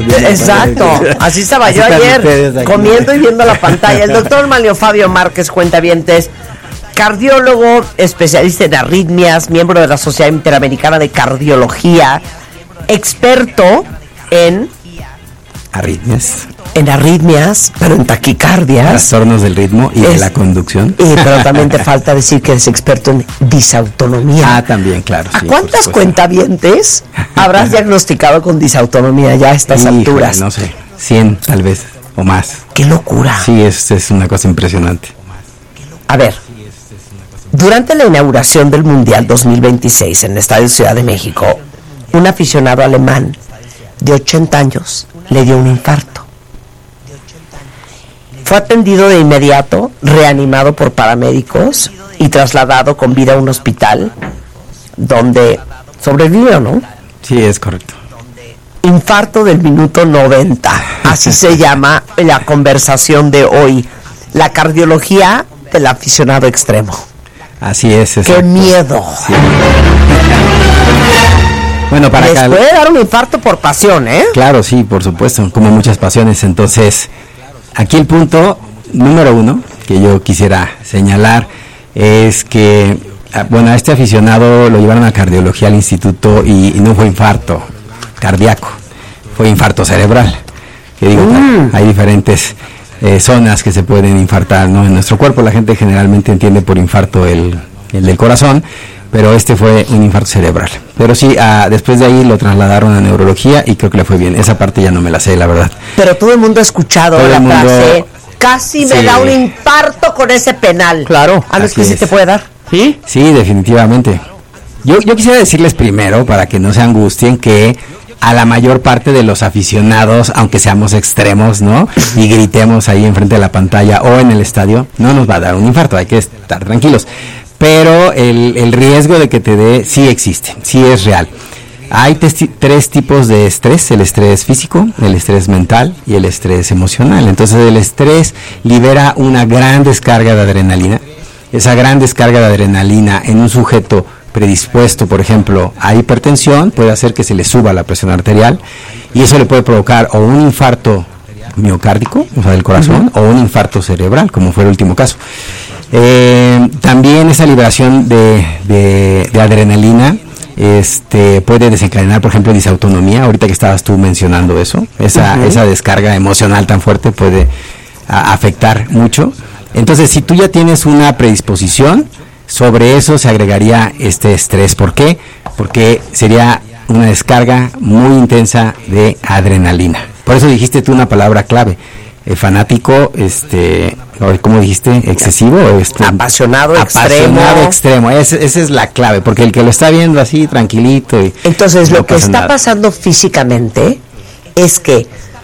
Exacto, así estaba yo ayer, comiendo y viendo la pantalla. El doctor Manlio Fabio Márquez, cuentavientes, cardiólogo, especialista en arritmias, miembro de la Sociedad Interamericana de Cardiología, experto en arritmias, pero en taquicardias, trastornos del ritmo y de la conducción. Pero también te falta decir que eres experto en disautonomía. Ah, también, claro. ¿A cuántas cuentavientes habrás diagnosticado con disautonomía ya a estas alturas? No sé, 100 tal vez, o más. ¡Qué locura! Sí, es una cosa impresionante. A ver, durante la inauguración del Mundial 2026 en el Estadio Ciudad de México, un aficionado alemán de 80 años le dio un infarto. Fue atendido de inmediato, reanimado por paramédicos y trasladado con vida a un hospital donde sobrevivió, ¿no? Sí, es correcto. Infarto del minuto 90, así se llama la conversación de hoy, la cardiología del aficionado extremo. Así es. ¡Qué miedo! Sí. Bueno, para les puede dar un infarto por pasión, ¿eh? Claro, sí, por supuesto, como muchas pasiones. Entonces, aquí el punto número 1 que yo quisiera señalar es que, bueno, a este aficionado lo llevaron a cardiología al instituto y no fue infarto cardíaco, fue infarto cerebral. Que digo, hay diferentes zonas que se pueden infartar, ¿no? En nuestro cuerpo la gente generalmente entiende por infarto el del corazón, pero este fue un infarto cerebral. Pero sí, después de ahí lo trasladaron a neurología y creo que le fue bien. Esa parte ya no me la sé, la verdad. Pero todo el mundo ha escuchado la frase, casi me da un infarto con ese penal. Claro. ¿A los que sí te puede dar? ¿Sí? Sí, definitivamente. Yo quisiera decirles primero, para que no se angustien, que a la mayor parte de los aficionados, aunque seamos extremos, ¿no? Y gritemos ahí enfrente de la pantalla o en el estadio, no nos va a dar un infarto, hay que estar tranquilos. Pero el riesgo de que te dé sí existe, sí es real. Hay 3 tipos de estrés: el estrés físico, el estrés mental y el estrés emocional. Entonces el estrés libera una gran descarga de adrenalina. Esa gran descarga de adrenalina en un sujeto predispuesto, por ejemplo, a hipertensión, puede hacer que se le suba la presión arterial y eso le puede provocar o un infarto miocárdico, o sea, del corazón, o un infarto cerebral, como fue el último caso. También esa liberación de adrenalina puede desencadenar, por ejemplo, disautonomía. Ahorita que estabas tú mencionando eso, esa descarga emocional tan fuerte puede afectar mucho. Entonces, si tú ya tienes una predisposición, sobre eso se agregaría este estrés. ¿Por qué? Porque sería una descarga muy intensa de adrenalina. Por eso dijiste tú una palabra clave. Fanático, ¿cómo dijiste? Excesivo, apasionado extremo. Esa es la clave, porque el que lo está viendo así tranquilito y entonces lo que está pasando físicamente es que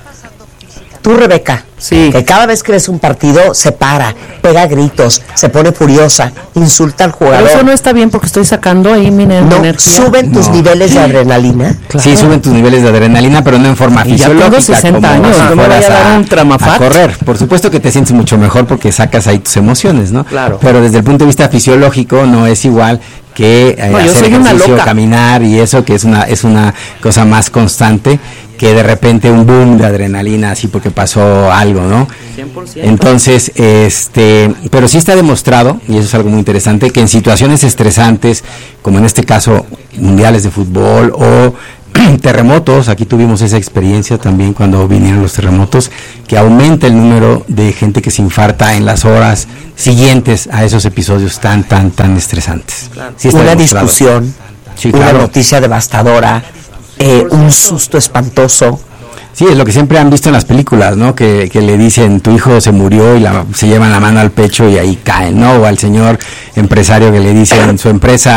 tú, Rebeca, que cada vez que ves un partido se para, pega gritos, se pone furiosa, insulta al jugador. Pero eso no está bien porque estoy sacando ahí mi energía. ¿Suben tus niveles de adrenalina? Claro. Sí, suben tus niveles de adrenalina, pero no en forma fisiológica. Ya tengo 60 años, no me voy a dar un tramafat. A correr. Por supuesto que te sientes mucho mejor porque sacas ahí tus emociones, ¿no? Claro. Pero desde el punto de vista fisiológico no es igual que hacer ejercicio, caminar y eso, que es una cosa más constante que de repente un boom de adrenalina así porque pasó algo, ¿no? 100%. Entonces, pero sí está demostrado, y eso es algo muy interesante, que en situaciones estresantes, como en este caso mundiales de fútbol o terremotos, aquí tuvimos esa experiencia también cuando vinieron los terremotos, que aumenta el número de gente que se infarta en las horas siguientes a esos episodios tan estresantes. Claro. Sí, una discusión, una noticia devastadora, un susto espantoso. Sí, es lo que siempre han visto en las películas, ¿no? Que le dicen, tu hijo se murió y se llevan la mano al pecho y ahí caen, ¿no? O al señor empresario que le dicen, su empresa